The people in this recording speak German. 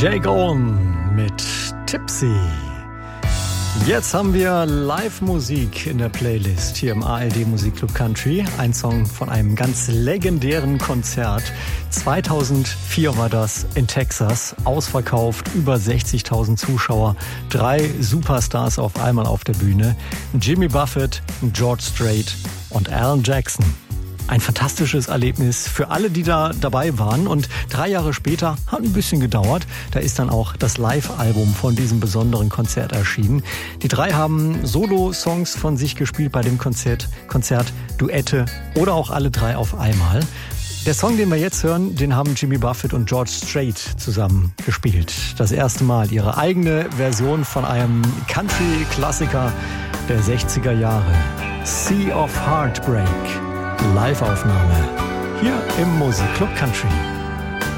Jake Owen mit Tipsy. Jetzt haben wir Live-Musik in der Playlist hier im ARD Musikclub Country. Ein Song von einem ganz legendären Konzert. 2004 war das in Texas. Ausverkauft, über 60.000 Zuschauer. 3 Superstars auf einmal auf der Bühne. Jimmy Buffett, George Strait und Alan Jackson. Ein fantastisches Erlebnis für alle, die da dabei waren. Und 3 Jahre später, hat ein bisschen gedauert, da ist dann auch das Live-Album von diesem besonderen Konzert erschienen. Die 3 haben Solo-Songs von sich gespielt bei dem Konzert, Duette oder auch alle 3 auf einmal. Der Song, den wir jetzt hören, den haben Jimmy Buffett und George Strait zusammen gespielt. Das erste Mal ihre eigene Version von einem Country-Klassiker der 60er Jahre. Sea of Heartbreak. Live-Aufnahme hier im Musikclub Country.